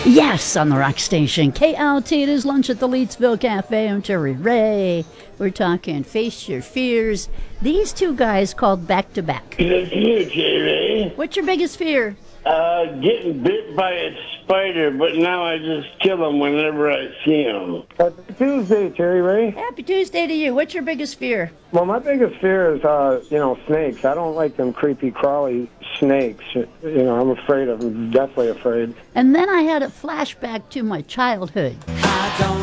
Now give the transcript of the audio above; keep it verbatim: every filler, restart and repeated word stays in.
Yes, on the rock station. K L T, it is Lunch at the Leedsville Cafe. I'm Terry Ray. We're talking Face Your Fears. These two guys called back to back. Good to you, Terry. What's your biggest fear? Uh, getting bit by a spider, but now I just kill them whenever I see them. Happy Tuesday, Terry Ray. Happy Tuesday to you. What's your biggest fear? Well, my biggest fear is, uh, you know, snakes. I don't like them creepy, crawly snakes. You know, I'm afraid of them. Definitely afraid. And then I had a flashback to my childhood. I don't